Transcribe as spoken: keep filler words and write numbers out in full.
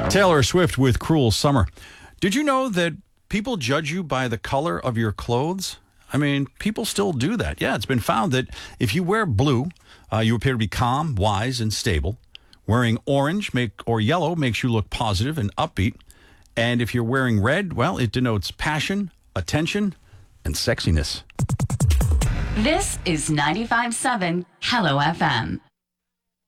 Taylor Swift with Cruel Summer. Did you know that people judge you by the color of your clothes? I mean, people still do that. Yeah, it's been found that if you wear blue, uh, you appear to be calm, wise, and stable. Wearing orange make or yellow makes you look positive and upbeat. And if you're wearing red, well, it denotes passion, attention, and sexiness. This is ninety-five point seven Hello F M.